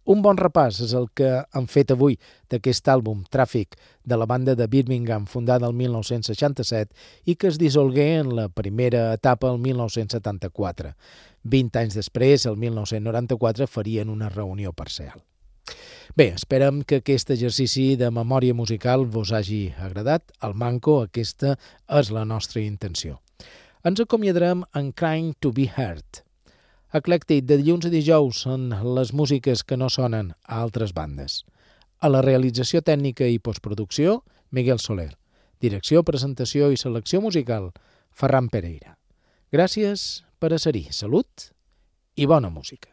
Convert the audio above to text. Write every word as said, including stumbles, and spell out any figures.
Un bon repàs és el que han fet avui d'aquest àlbum Tràfic de la banda de Birmingham fundada el mil nou-cents seixanta-set i que es dissolgué en la primera etapa el mil nou-cents setanta-quatre. Vint anys després, el mil nou-cents noranta-quatre, farien una reunió parcial. Bé, esperem que aquest exercici de memòria musical vos hagi agradat. Al manco, aquesta és la nostra intenció. Ens acomiadarem en Crying to be Heard. Eclèctic de dilluns a dijous en les músiques que no sonen a altres bandes. A la realització tècnica i postproducció, Miguel Soler. Direcció, presentació i selecció musical, Ferran Pereira. Gràcies per a ser-hi. Salut i bona música.